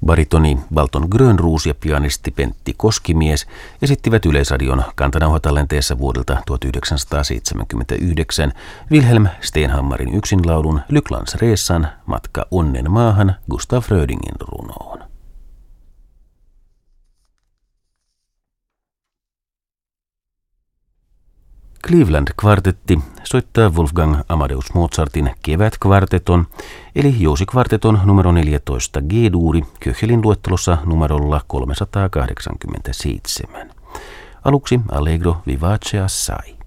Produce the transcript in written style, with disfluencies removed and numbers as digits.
Baritoni Balton Grönroos ja pianisti Pentti Koskimies esittivät Yleisradion kantanauhatallenteessa vuodelta 1979 Wilhelm Stenhammarin yksinlaulun Lycklands Resan Matka onnen maahan Gustav Frödingin runoon. Cleveland-kvartetti soittaa Wolfgang Amadeus Mozartin kevätkvarteton, eli jousikvarteton numero 14 G-duuri Köchelin luettelossa numerolla 387. Aluksi Allegro vivace assai.